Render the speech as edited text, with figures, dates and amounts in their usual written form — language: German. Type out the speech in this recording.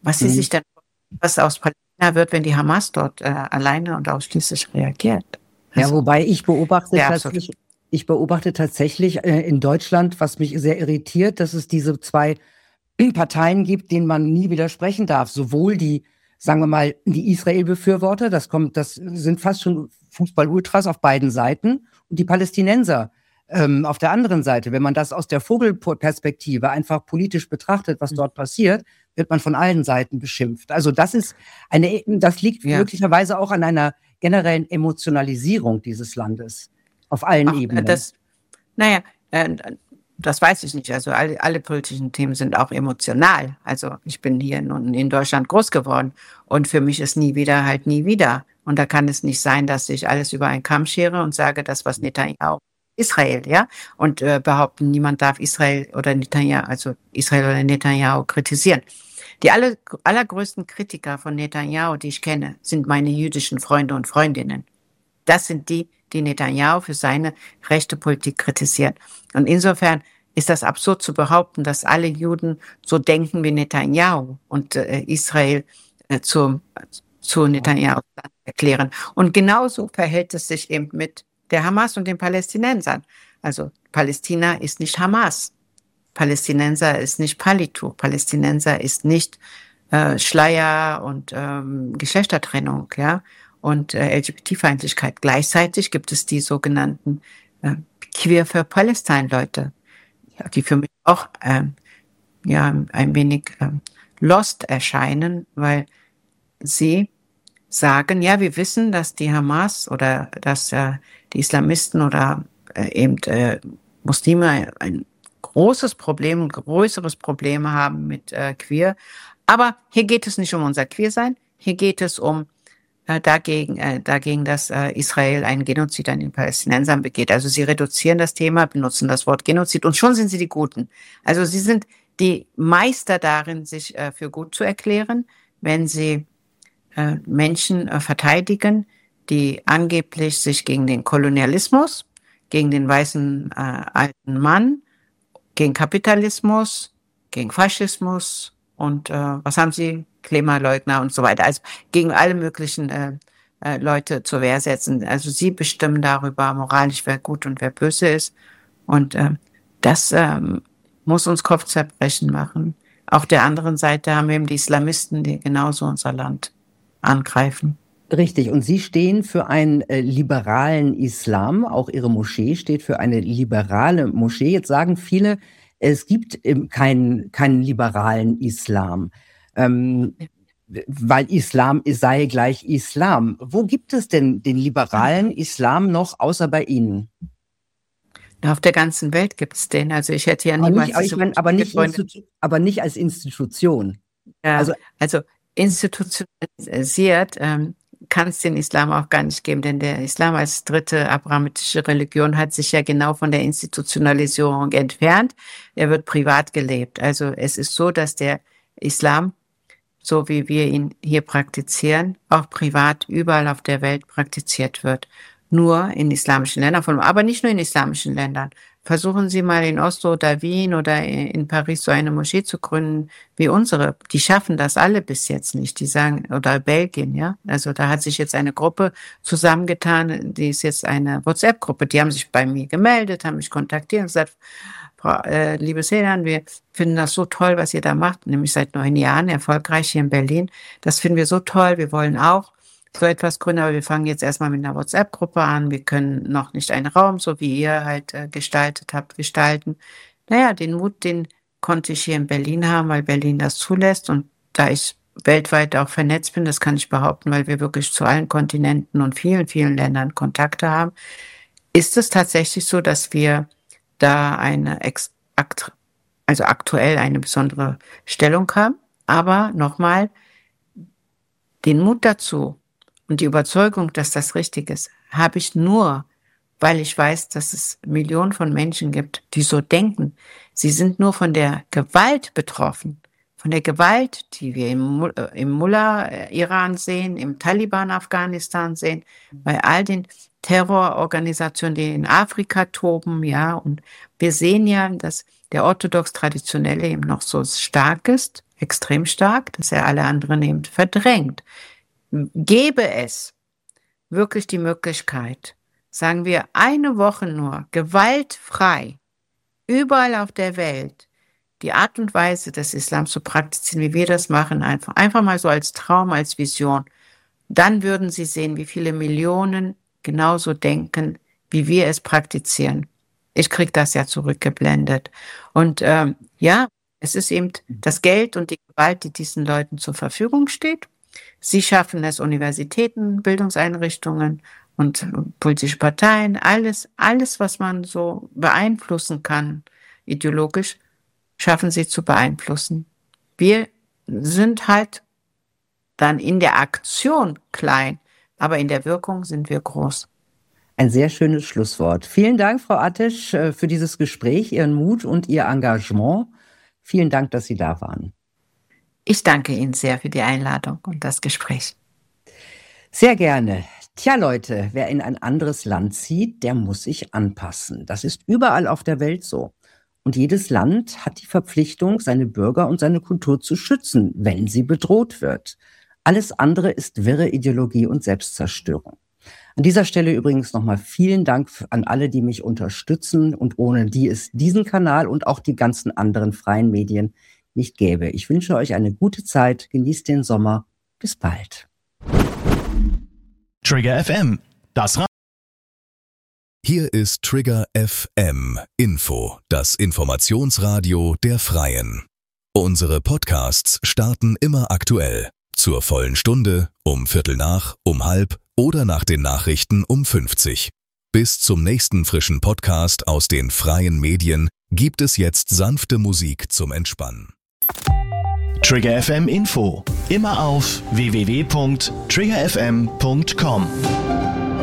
Was sie Mhm. sich denn, was aus Palästina wird, wenn die Hamas dort alleine und ausschließlich reagiert. Ja, Also wobei sehr absurd. ich beobachte tatsächlich in Deutschland, was mich sehr irritiert, dass es diese zwei Parteien gibt, denen man nie widersprechen darf. Sowohl die, sagen wir mal, die Israel-Befürworter, das sind fast schon Fußball-Ultras auf beiden Seiten, und die Palästinenser auf der anderen Seite. Wenn man das aus der Vogelperspektive einfach politisch betrachtet, was dort passiert, wird man von allen Seiten beschimpft. Also das liegt Ja, möglicherweise auch an einer generellen Emotionalisierung dieses Landes auf allen auch Ebenen. das, naja, das weiß ich nicht. Also alle politischen Themen sind auch emotional. Also ich bin hier nun in Deutschland groß geworden und für mich ist nie wieder halt nie wieder. Und da kann es nicht sein, dass ich alles über einen Kamm schere und sage, das was Netanyahu Israel, ja, und behaupten, niemand darf Israel oder Netanyahu, also Israel oder Netanyahu kritisieren. Die allergrößten Kritiker von Netanyahu, die ich kenne, sind meine jüdischen Freunde und Freundinnen. Das sind die, die Netanyahu für seine rechte Politik kritisieren. Und insofern ist das absurd zu behaupten, dass alle Juden so denken wie Netanyahu und Israel zu Netanyahu erklären. Und genauso verhält es sich eben mit der Hamas und den Palästinensern. Also Palästina ist nicht Hamas. Palästinenser ist nicht Palituch. Palästinenser ist nicht Schleier und Geschlechtertrennung, ja, und LGBT-Feindlichkeit. Gleichzeitig gibt es die sogenannten äh, Queer for Palestine-Leute, Ja, die für mich auch ja, ein wenig lost erscheinen, weil sie sagen, ja, wir wissen, dass die Hamas oder dass die Islamisten oder eben Muslime ein großes Problem, ein größeres Problem haben mit Queer. Aber hier geht es nicht um unser Queersein, hier geht es um dagegen, dass Israel einen Genozid an den Palästinensern begeht. Also sie reduzieren das Thema, benutzen das Wort Genozid und schon sind sie die Guten. Also sie sind die Meister darin, sich für gut zu erklären, wenn sie Menschen verteidigen, die angeblich sich gegen den Kolonialismus, gegen den weißen alten Mann, gegen Kapitalismus, gegen Faschismus und was haben sie? Klimaleugner und so weiter. Also gegen alle möglichen Leute zur Wehr setzen. Also sie bestimmen darüber moralisch, wer gut und wer böse ist. Und das muss uns Kopfzerbrechen machen. Auf der anderen Seite haben wir eben die Islamisten, die genauso unser Land angreifen. richtig. Und Sie stehen für einen liberalen Islam. Auch Ihre Moschee steht für eine liberale Moschee. Jetzt sagen viele, es gibt keinen liberalen Islam, ähm, weil Islam sei gleich Islam. Wo gibt es denn den liberalen Islam noch, außer bei Ihnen? Auf der ganzen Welt gibt es den. Also ich hätte ja Aber nicht, niemals aber ich diese meine, Moschee gegründet. Aber nicht als Institution. Ja, Also also institutionalisiert kann es den Islam auch gar nicht geben, denn der Islam als dritte abrahamitische Religion hat sich ja genau von der Institutionalisierung entfernt. Er wird privat gelebt. Also es ist so, dass der Islam, so wie wir ihn hier praktizieren, auch privat überall auf der Welt praktiziert wird. Nur in islamischen Ländern, aber nicht nur in islamischen Ländern. Versuchen Sie mal in Oslo oder Wien oder in Paris so eine Moschee zu gründen wie unsere. Die schaffen das alle bis jetzt nicht. Die sagen, oder Belgien, ja. Also da hat sich jetzt eine Gruppe zusammengetan, die ist jetzt eine WhatsApp-Gruppe. Die haben sich bei mir gemeldet, haben mich kontaktiert und gesagt, Frau, liebe Sedan, wir finden das so toll, was ihr da macht, nämlich seit 9 Jahren erfolgreich hier in Berlin. Das finden wir so toll. Wir wollen auch so etwas gründen, aber wir fangen jetzt erstmal mit einer WhatsApp-Gruppe an. Wir können noch nicht einen Raum, so wie ihr halt gestaltet habt, gestalten. Naja, den Mut, den konnte ich hier in Berlin haben, weil Berlin das zulässt. Und da ich weltweit auch vernetzt bin, das kann ich behaupten, weil wir wirklich zu allen Kontinenten und vielen, vielen Ländern Kontakte haben, ist es tatsächlich so, dass wir da also aktuell eine besondere Stellung haben. Aber nochmal, den Mut dazu und die Überzeugung, dass das richtig ist, habe ich nur, weil ich weiß, dass es Millionen von Menschen gibt, die so denken. Sie sind nur von der Gewalt betroffen. Von der Gewalt, die wir im Mullah-Iran sehen, im Taliban-Afghanistan sehen, bei all den Terrororganisationen, die in Afrika toben, ja. Und wir sehen ja, dass der orthodox-traditionelle eben noch so stark ist. extrem stark, dass er alle anderen eben verdrängt. Gäbe es wirklich die Möglichkeit, sagen wir eine Woche nur, gewaltfrei, überall auf der Welt, die Art und Weise des Islams zu praktizieren, wie wir das machen, einfach mal so als Traum, als Vision, dann würden Sie sehen, wie viele Millionen genauso denken, wie wir es praktizieren. Ich kriege das ja zurückgeblendet. Und ja, es ist eben das Geld und die Gewalt, die diesen Leuten zur Verfügung steht. Sie schaffen es, Universitäten, Bildungseinrichtungen und politische Parteien, alles, was man so beeinflussen kann, ideologisch, schaffen sie zu beeinflussen. Wir sind halt dann in der Aktion klein, aber in der Wirkung sind wir groß. Ein sehr schönes Schlusswort. Vielen Dank, Frau Attisch, für dieses Gespräch, Ihren Mut und Ihr Engagement. Vielen Dank, dass Sie da waren. Ich danke Ihnen sehr für die Einladung und das Gespräch. Sehr gerne. Tja, Leute, wer in ein anderes Land zieht, der muss sich anpassen. Das ist überall auf der Welt so. Und jedes Land hat die Verpflichtung, seine Bürger und seine Kultur zu schützen, wenn sie bedroht wird. Alles andere ist wirre Ideologie und Selbstzerstörung. An dieser Stelle übrigens nochmal vielen Dank an alle, die mich unterstützen und ohne die es diesen Kanal und auch die ganzen anderen freien Medien nicht gäbe. Ich wünsche euch eine gute Zeit, genießt den Sommer. Bis bald. Trigger FM, das Hier ist Trigger FM Info, das Informationsradio der Freien. Unsere Podcasts starten immer aktuell. Zur vollen Stunde, um 15:15, um 16:30 oder nach den Nachrichten um 50. Bis zum nächsten frischen Podcast aus den freien Medien gibt es jetzt sanfte Musik zum Entspannen. Trigger FM Info, immer auf www.triggerfm.com.